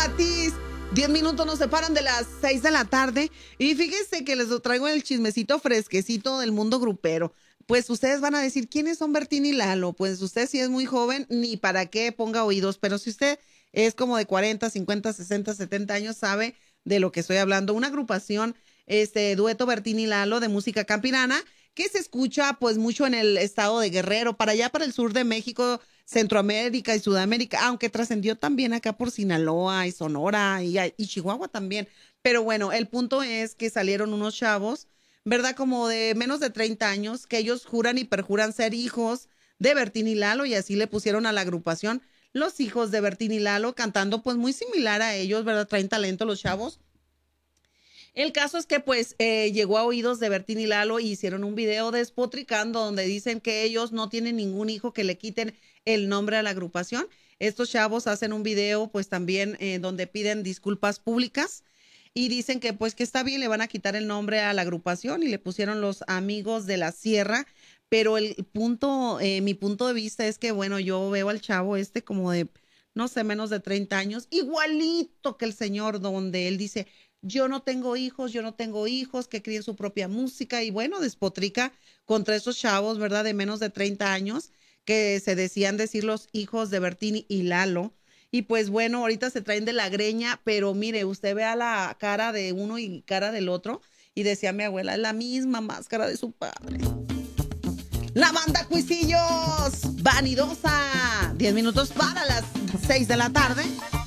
gratis. 10 minutos nos separan de las 6 de la tarde. Y fíjense que les traigo el chismecito fresquecito del mundo grupero. Pues ustedes van a decir, ¿quiénes son Bertín y Lalo? Pues usted si es muy joven, ni para qué ponga oídos. Pero si usted es como de 40, 50, 60, 70 años, sabe de lo que estoy hablando. Una agrupación, dueto Bertín y Lalo de música campirana, que se escucha pues mucho en el estado de Guerrero, para allá para el sur de México, Centroamérica y Sudamérica, aunque trascendió también acá por Sinaloa y Sonora y Chihuahua también. Pero bueno, el punto es que salieron unos chavos, ¿verdad? Como de menos de 30 años, que ellos juran y perjuran ser hijos de Bertín y Lalo, y así le pusieron a la agrupación Los Hijos de Bertín y Lalo, cantando pues muy similar a ellos, ¿verdad? Traen talento los chavos. El caso es que pues llegó a oídos de Bertín y Lalo y hicieron un video despotricando donde dicen que ellos no tienen ningún hijo, que le quiten el nombre a la agrupación. Estos chavos hacen un video pues también donde piden disculpas públicas y dicen que pues que está bien, le van a quitar el nombre a la agrupación y le pusieron Los Amigos de la Sierra. Pero el punto, mi punto de vista es que bueno, yo veo al chavo como de, no sé, menos de 30 años, igualito que el señor, donde él dice, yo no tengo hijos, que críen su propia música, y bueno, despotrica contra esos chavos, ¿verdad? De menos de 30 años, que se decían decir los hijos de Bertín y Lalo. Y pues bueno, ahorita se traen de la greña, pero mire, usted vea la cara de uno y cara del otro, y decía mi abuela, es la misma máscara de su padre. La banda Cuisillos, vanidosa. 10 minutos para las 6 de la tarde.